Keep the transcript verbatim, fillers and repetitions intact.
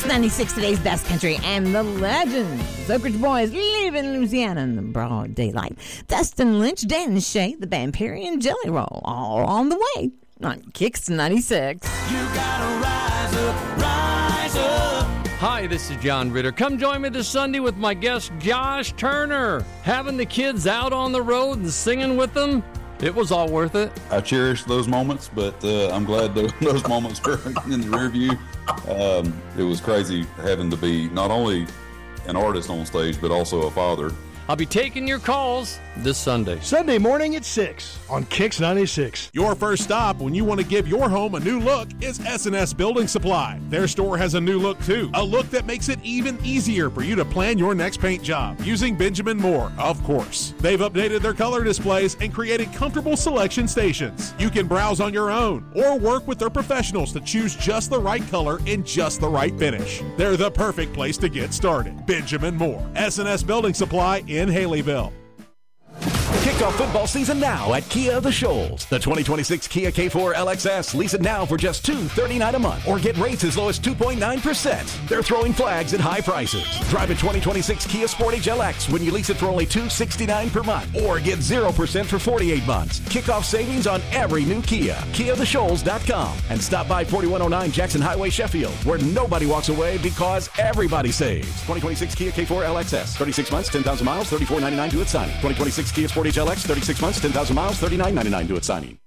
Kicks ninety-six, today's best country and the legends. Oak Ridge Boys, leaving Louisiana in the broad daylight. Dustin Lynch, Dan Shay, the Band Perry, and Jelly Roll, all on the way on Kicks ninety-six. You gotta rise up, rise up. Hi, this is John Ritter. Come join me this Sunday with my guest, Josh Turner. Having the kids out on the road and singing with them, it was all worth it. I cherish those moments, but uh, I'm glad those, those moments were in the rear view. Um, it was crazy having to be not only an artist on stage, but also a father. I'll be taking your calls this Sunday. Sunday morning at six on Kicks ninety-six. Your first stop when you want to give your home a new look is S and S Building Supply. Their store has a new look too. A look that makes it even easier for you to plan your next paint job using Benjamin Moore, of course. They've updated their color displays and created comfortable selection stations. You can browse on your own or work with their professionals to choose just the right color and just the right finish. They're the perfect place to get started. Benjamin Moore, S and S Building Supply in Haleyville. Kick off football season now at Kia of the Shoals. The twenty twenty-six Kia K four L X S. Lease it now for just two hundred thirty-nine dollars a month or get rates as low as two point nine percent. They're throwing flags at high prices. Drive a twenty twenty-six Kia Sportage L X when you lease it for only two hundred sixty-nine dollars per month or get zero percent for forty-eight months. Kickoff savings on every new Kia. Kia of the Shoals dot com and stop by forty-one oh nine Jackson Highway, Sheffield, where nobody walks away because everybody saves. twenty twenty-six Kia K four L X S. thirty-six months, ten thousand miles, thirty-four ninety-nine to its signing. twenty twenty-six Kia Sportage L X, thirty-six months, ten thousand miles, thirty-nine ninety-nine to its signing.